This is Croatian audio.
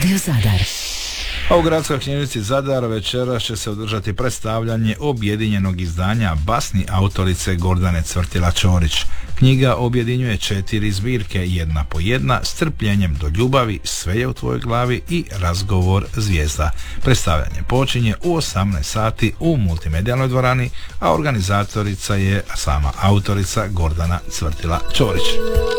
Radio Zadar. A u Gradskoj knjižnici Zadar večeras će se održati predstavljanje objedinjenog izdanja basni autorice Gordane Cvrtila Ćorić. Knjiga objedinjuje 4 zbirke, jedna po jedna, Strpljenjem do ljubavi, Sve je u tvojoj glavi i Razgovor zvijezda. Predstavljanje počinje u 18 sati u multimedijalnoj dvorani, a organizatorica je sama autorica Gordana Cvrtila Ćorić.